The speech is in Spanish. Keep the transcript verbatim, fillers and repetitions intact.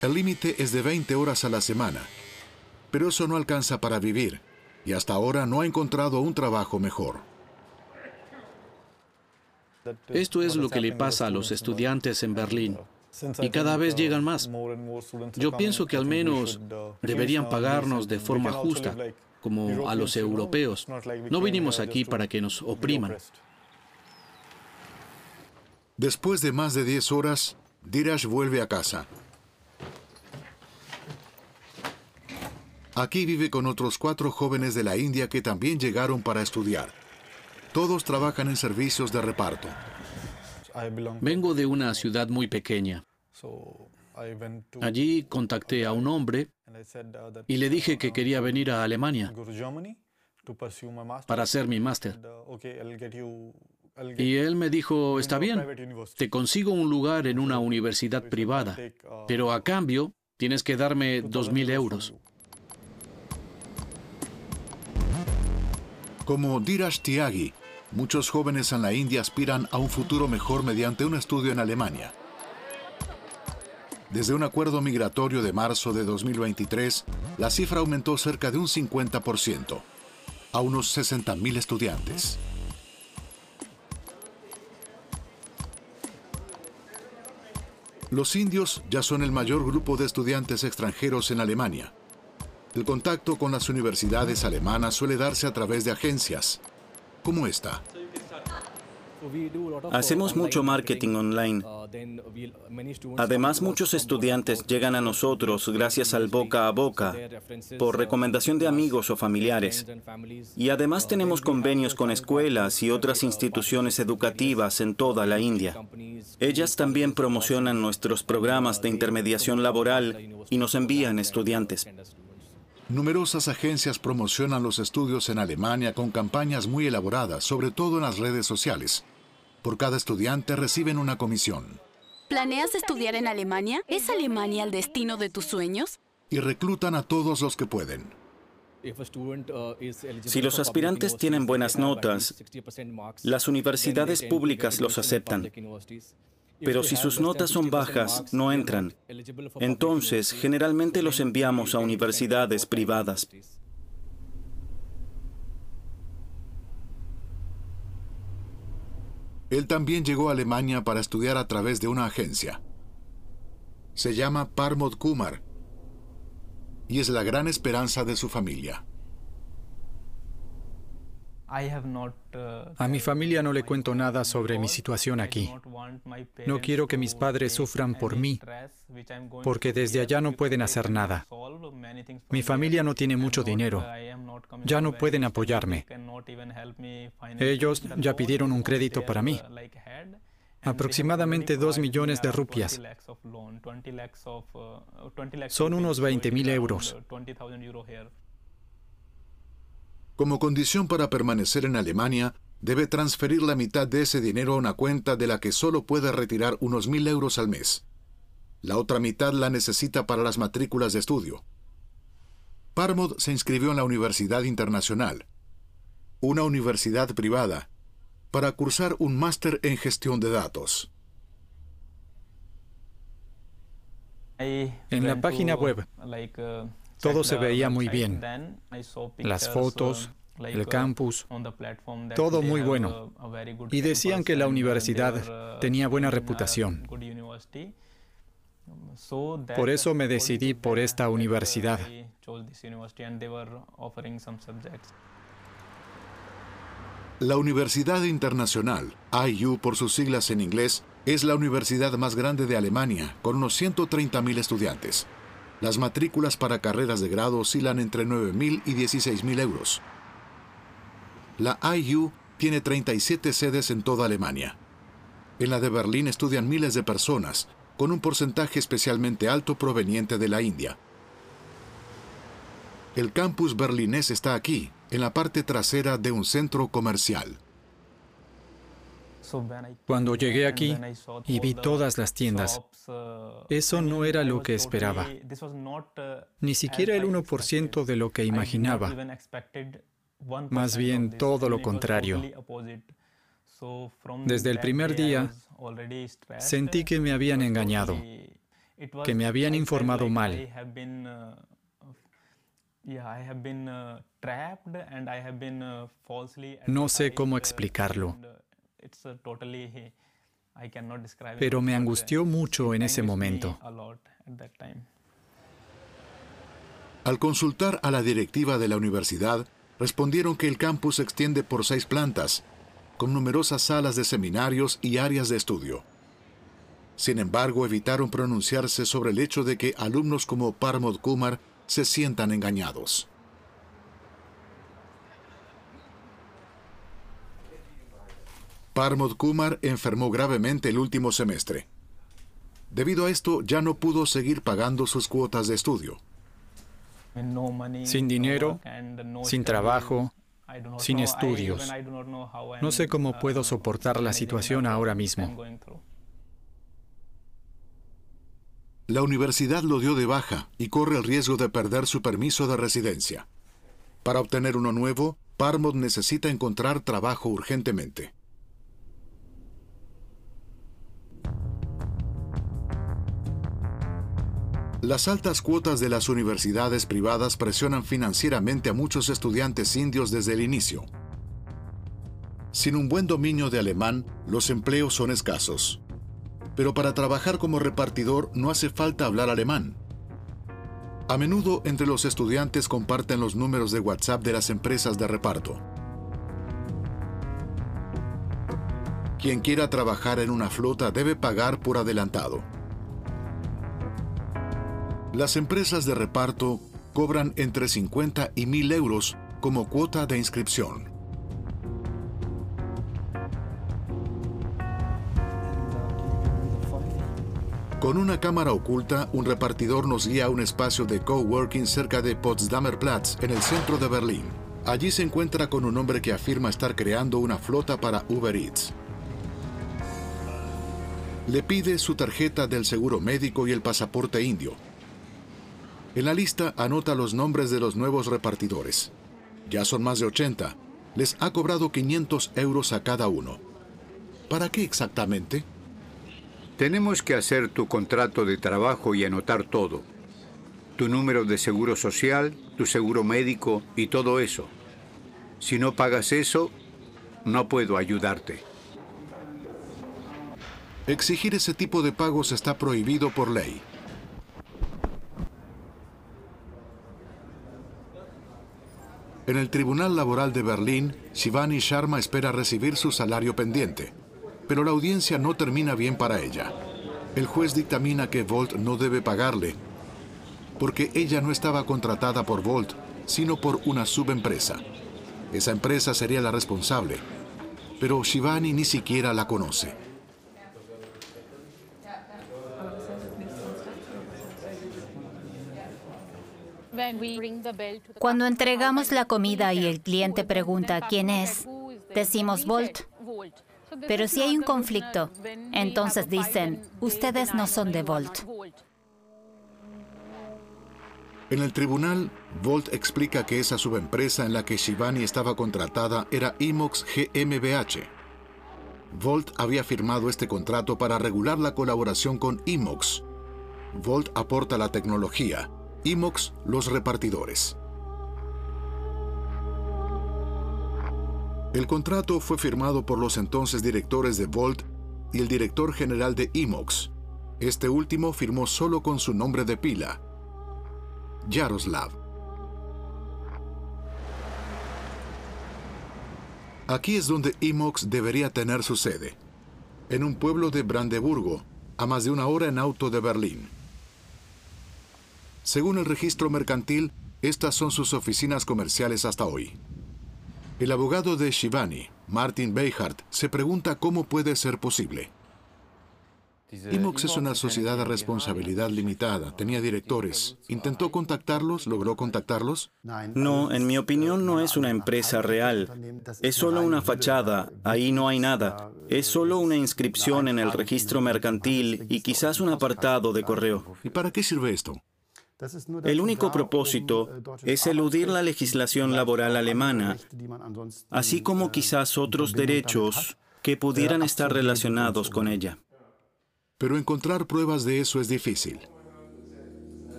El límite es de veinte horas a la semana, pero eso no alcanza para vivir, y hasta ahora no ha encontrado un trabajo mejor. Esto es lo que le pasa a los estudiantes en Berlín, y cada vez llegan más. Yo pienso que al menos deberían pagarnos de forma justa, como a los europeos. No vinimos aquí para que nos opriman. Después de más de diez horas, Dheeraj vuelve a casa. Aquí vive con otros cuatro jóvenes de la India que también llegaron para estudiar. Todos trabajan en servicios de reparto. Vengo de una ciudad muy pequeña. Allí contacté a un hombre y le dije que quería venir a Alemania para hacer mi máster. Y él me dijo, está bien, te consigo un lugar en una universidad privada, pero a cambio tienes que darme dos mil euros. Como Dheeraj Tyagi, muchos jóvenes en la India aspiran a un futuro mejor mediante un estudio en Alemania. Desde un acuerdo migratorio de marzo de dos mil veintitrés, la cifra aumentó cerca de un cincuenta por ciento, a unos sesenta mil estudiantes. Los indios ya son el mayor grupo de estudiantes extranjeros en Alemania. El contacto con las universidades alemanas suele darse a través de agencias, como esta. Hacemos mucho marketing online. Además, muchos estudiantes llegan a nosotros gracias al boca a boca, por recomendación de amigos o familiares. Y además tenemos convenios con escuelas y otras instituciones educativas en toda la India. Ellas también promocionan nuestros programas de intermediación laboral y nos envían estudiantes. Numerosas agencias promocionan los estudios en Alemania con campañas muy elaboradas, sobre todo en las redes sociales. Por cada estudiante reciben una comisión. ¿Planeas estudiar en Alemania? ¿Es Alemania el destino de tus sueños? Y reclutan a todos los que pueden. Si los aspirantes tienen buenas notas, las universidades públicas los aceptan. Pero si sus notas son bajas, no entran. Entonces, generalmente los enviamos a universidades privadas. Él también llegó a Alemania para estudiar a través de una agencia. Se llama Parmod Kumar y es la gran esperanza de su familia. A mi familia no le cuento nada sobre mi situación aquí. No quiero que mis padres sufran por mí, porque desde allá no pueden hacer nada. Mi familia no tiene mucho dinero. Ya no pueden apoyarme. Ellos ya pidieron un crédito para mí. Aproximadamente dos millones de rupias. Son unos veinte mil euros. Como condición para permanecer en Alemania, debe transferir la mitad de ese dinero a una cuenta de la que solo puede retirar unos mil euros al mes. La otra mitad la necesita para las matrículas de estudio. Parmod se inscribió en la Universidad Internacional, una universidad privada, para cursar un máster en gestión de datos. En la página web, todo se veía muy bien. Las fotos, el campus, todo muy bueno. Y decían que la universidad tenía buena reputación. Por eso me decidí por esta universidad. La Universidad Internacional, I U por sus siglas en inglés, es la universidad más grande de Alemania, con unos ciento treinta mil estudiantes. Las matrículas para carreras de grado oscilan entre nueve mil y dieciséis mil euros. La I U tiene treinta y siete sedes en toda Alemania. En la de Berlín estudian miles de personas, con un porcentaje especialmente alto proveniente de la India. El campus berlinés está aquí, en la parte trasera de un centro comercial. Cuando llegué aquí y vi todas las tiendas, eso no era lo que esperaba. Ni siquiera el uno por ciento de lo que imaginaba. Más bien todo lo contrario. Desde el primer día, sentí que me habían engañado. que me habían informado mal. No sé cómo explicarlo, pero me angustió mucho en ese momento. Al consultar a la directiva de la universidad, respondieron que el campus se extiende por seis plantas, con numerosas salas de seminarios y áreas de estudio. Sin embargo, evitaron pronunciarse sobre el hecho de que alumnos como Parmod Kumar se sientan engañados. Parmod Kumar enfermó gravemente el último semestre. Debido a esto, ya no pudo seguir pagando sus cuotas de estudio. Sin dinero, sin trabajo, sin estudios. No sé cómo puedo soportar la situación ahora mismo. La universidad lo dio de baja y corre el riesgo de perder su permiso de residencia. Para obtener uno nuevo, Parmod necesita encontrar trabajo urgentemente. Las altas cuotas de las universidades privadas presionan financieramente a muchos estudiantes indios desde el inicio. Sin un buen dominio de alemán, los empleos son escasos. Pero para trabajar como repartidor no hace falta hablar alemán. A menudo entre los estudiantes comparten los números de WhatsApp de las empresas de reparto. Quien quiera trabajar en una flota debe pagar por adelantado. Las empresas de reparto cobran entre cincuenta y mil euros como cuota de inscripción. Con una cámara oculta, un repartidor nos guía a un espacio de coworking cerca de Potsdamer Platz, en el centro de Berlín. Allí se encuentra con un hombre que afirma estar creando una flota para Uber Eats. Le pide su tarjeta del seguro médico y el pasaporte indio. En la lista anota los nombres de los nuevos repartidores. Ya son más de ochenta. Les ha cobrado quinientos euros a cada uno. ¿Para qué exactamente? Tenemos que hacer tu contrato de trabajo y anotar todo. Tu número de seguro social, tu seguro médico y todo eso. Si no pagas eso, no puedo ayudarte. Exigir ese tipo de pagos está prohibido por ley. En el Tribunal Laboral de Berlín, Shivani Sharma espera recibir su salario pendiente, pero la audiencia no termina bien para ella. El juez dictamina que Volt no debe pagarle, porque ella no estaba contratada por Volt, sino por una subempresa. Esa empresa sería la responsable, pero Shivani ni siquiera la conoce. Cuando entregamos la comida y el cliente pregunta quién es, decimos Volt. Pero si hay un conflicto, entonces dicen, ustedes no son de Volt. En el tribunal, Volt explica que esa subempresa en la que Shivani estaba contratada era Imox G m b h. Volt había firmado este contrato para regular la colaboración con Imox. Volt aporta la tecnología, Imox los repartidores. El contrato fue firmado por los entonces directores de Volt y el director general de Imox. Este último firmó solo con su nombre de pila, Yaroslav. Aquí es donde Imox debería tener su sede, en un pueblo de Brandeburgo, a más de una hora en auto de Berlín. Según el registro mercantil, estas son sus oficinas comerciales hasta hoy. El abogado de Shivani, Martin Beihart, se pregunta cómo puede ser posible. Imox es una sociedad de responsabilidad limitada, tenía directores. ¿Intentó contactarlos? ¿Logró contactarlos? No, en mi opinión no es una empresa real. Es solo una fachada, ahí no hay nada. Es solo una inscripción en el registro mercantil y quizás un apartado de correo. ¿Y para qué sirve esto? El único propósito es eludir la legislación laboral alemana, así como quizás otros derechos que pudieran estar relacionados con ella. Pero encontrar pruebas de eso es difícil.